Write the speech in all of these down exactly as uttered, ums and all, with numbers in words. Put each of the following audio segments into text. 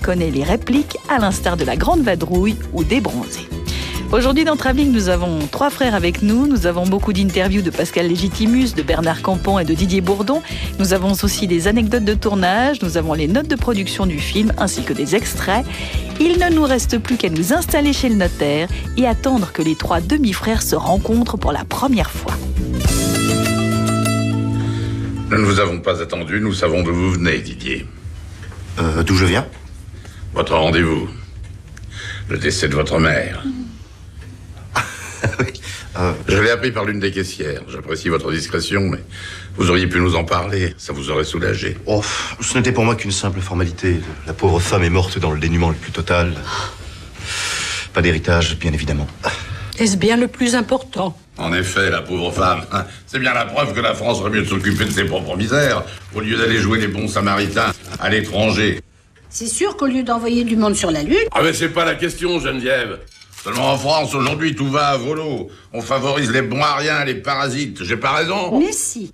connaît les répliques, à l'instar de La Grande Vadrouille ou des Bronzés. Aujourd'hui dans Travelling, nous avons trois frères avec nous. Nous avons beaucoup d'interviews de Pascal Légitimus, de Bernard Campan et de Didier Bourdon. Nous avons aussi des anecdotes de tournage. Nous avons les notes de production du film ainsi que des extraits. Il ne nous reste plus qu'à nous installer chez le notaire et attendre que les trois demi-frères se rencontrent pour la première fois. Nous ne vous avons pas attendu. Nous savons d'où vous venez, Didier. Euh, d'où je viens ? Votre rendez-vous. Le décès de votre mère. Oui. Euh... Je l'ai appris par l'une des caissières. J'apprécie votre discrétion, mais vous auriez pu nous en parler. Ça vous aurait soulagé. Oh, ce n'était pour moi qu'une simple formalité. La pauvre femme est morte dans le dénuement le plus total. Pas d'héritage, bien évidemment. Est-ce bien le plus important ? En effet, la pauvre femme. C'est bien la preuve que la France aurait mieux de s'occuper de ses propres misères au lieu d'aller jouer les bons samaritains à l'étranger. C'est sûr qu'au lieu d'envoyer du monde sur la Lune... Ah mais c'est pas la question, Geneviève. Seulement en France, aujourd'hui, tout va à volo. On favorise les bons à rien, les parasites. J'ai pas raison ? Mais si.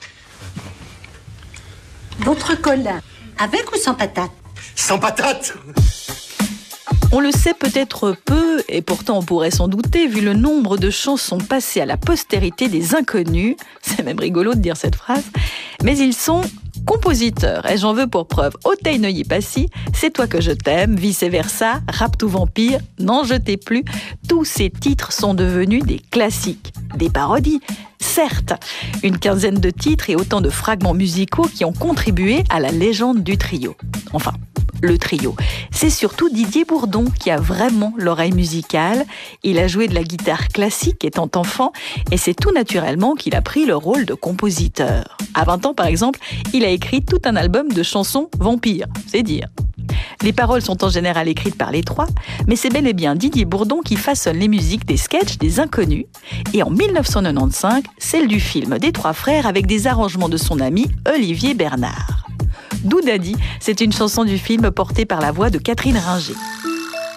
Votre Colin, avec ou sans patate ? Sans patate ? On le sait peut-être peu, et pourtant on pourrait s'en douter, vu le nombre de chansons passées à la postérité des inconnus. C'est même rigolo de dire cette phrase. Mais ils sont compositeurs, et j'en veux pour preuve Otey Neuilly Passy, C'est toi que je t'aime, Vice versa, Rap tout vampire, N'en jetez plus. Tous ces titres sont devenus des classiques, des parodies. Certes, une quinzaine de titres et autant de fragments musicaux qui ont contribué à la légende du trio. Enfin, le trio. C'est surtout Didier Bourdon qui a vraiment l'oreille musicale. Il a joué de la guitare classique étant enfant et c'est tout naturellement qu'il a pris le rôle de compositeur. À vingt ans, par exemple, il a écrit tout un album de chansons vampires, c'est dire. Les paroles sont en général écrites par les trois, mais c'est bel et bien Didier Bourdon qui façonne les musiques des sketchs des Inconnus. Et en dix-neuf cent quatre-vingt-quinze, celle du film des Trois Frères avec des arrangements de son ami Olivier Bernard. Doudadi, c'est une chanson du film portée par la voix de Catherine Ringer.